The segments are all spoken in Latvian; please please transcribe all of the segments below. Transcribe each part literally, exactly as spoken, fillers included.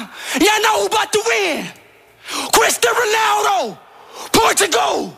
Y'all know who about to win. Cristiano Ronaldo, Portugal.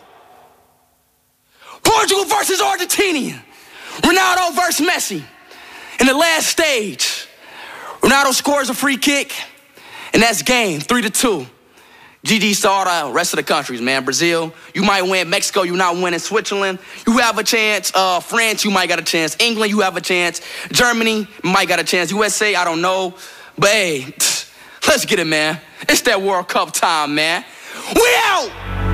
Portugal versus Argentina. Ronaldo versus Messi. In the last stage, Ronaldo scores a free kick, and that's game, three to two. G G's to all the rest of the countries, man. Brazil, you might win. Mexico, you not winning. Switzerland, you have a chance. Uh, France, you might got a chance. England, you have a chance. Germany, might got a chance. U S A, I don't know. But hey, let's get it, man. It's that World Cup time, man. We out!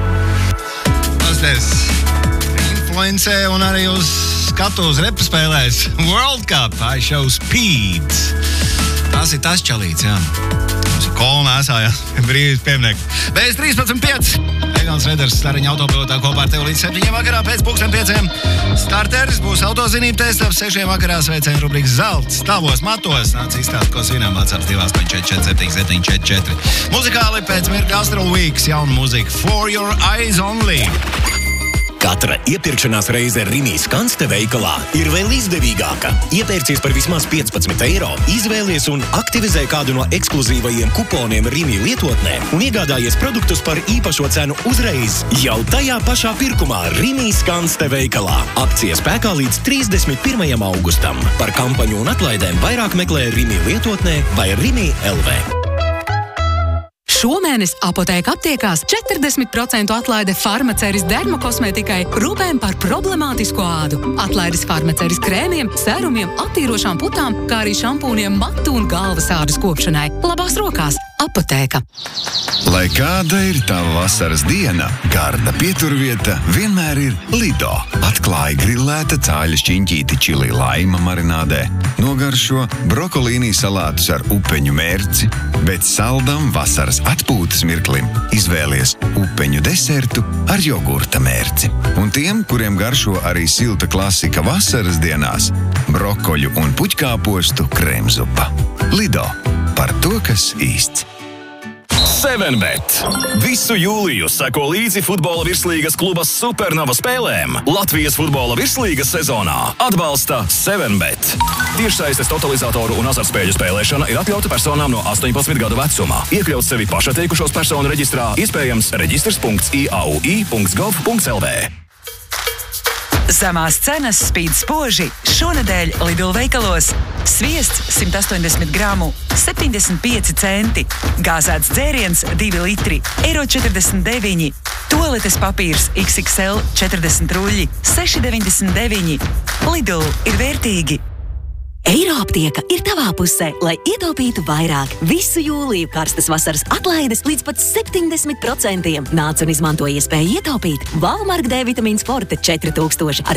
Tas tas influencē un arī uz skatu uz repa spēlēs. World Cup, I show speed. Tas ir tas čalīts, jā. Mums ir kolonā esājās brīvības pieminiekti. Bez trīspadsmit pieci. Egons Reders stariņa autopilotā kopā ar tevi līdz septiņiem vakarā pēc pulksten pieciem. Starteris būs autozinību tests ap sešiem vakarā sveicienu rubrikas Zelts. Tavos matos nāc izstāst, ko svinām WhatsApp divi astoņi četri četri septiņi septiņi četri četri. Muzikāli pēc mirkļa Astro Weeks jauna mūzika For Your Eyes Only. Katra iepirkšanās reize Rimi Skanste veikalā ir vēl izdevīgāka. Iepērcies par vismaz piecpadsmit eiro, izvēlies un aktivizē kādu no ekskluzīvajiem kuponiem Rimi lietotnē un iegādājies produktus par īpašo cenu uzreiz jau tajā pašā pirkumā Rimi Skanste veikalā. Akcija spēkā līdz trīsdesmit pirmajam augustam. Par kampaņu un atlaidēm vairāk meklē Rimi lietotnē vai Rimi L V. Šomēnes Apotēka aptiekās četrdesmit procentu atlaide Farmaceris dermokosmētikai rūpēm par problemātisko ādu. Atlaides Farmaceris krēmiem, sērumiem, attīrošām putām, kā arī šampūniem matu un galvas ādas kopšanai. Labās rokās Apotēka. Lai kāda ir tava vasaras diena, garda pieturvieta vienmēr ir Lido. Atklāja grillēta cāļa šķiņķīti čili laima marinādē, nogaršo brokolīnī salātus ar upeņu mērci, bet saldam vasaras atpūtas mirklim izvēlies upeņu desertu ar jogurta mērci. Un tiem, kuriem garšo arī silta klasika vasaras dienās, brokoļu un puķkāpostu kremzupa. Lido. Par to, kas īsts. seven bet. Visu jūliju seko līdzi futbola virslīgas kluba Supernova spēlēm. Latvijas futbola virslīgas sezonā atbalsta seven bet. Tiešsaistes totalizatoru un azartspēļu spēlēšana ir atļauta personām no astoņpadsmit gadu vecumā. Iekļaut sevi pašatteikušos personu reģistrā, iespējams reģistrs punkts i a u i punkts gov punkts l v. Zemās cenas spīd spoži šonedēļ Lidl veikalos. Sviests simt astoņdesmit gramu, septiņdesmit pieci centi. Gāzēts dzēriens divi litri, eiro četrdesmit deviņi. Toaletes papīrs iks iks el četrdesmit ruļļi, seši deviņdesmit deviņi. Lidl ir vērtīgi. Eiroaptieka ir tavā pusē, lai ietaupītu vairāk. Visu jūliju karstas vasaras atlaides līdz pat septiņdesmit procentiem. Nāc un izmanto iespēju ietaupīt. Valmark D vitamīns Forte četri tūkstoši ar